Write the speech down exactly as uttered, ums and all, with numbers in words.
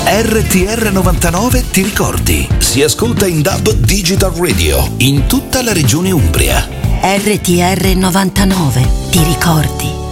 R T R novantanove ti ricordi? Si ascolta in D A B Digital Radio in tutta la regione Umbria. R T R novantanove ti ricordi?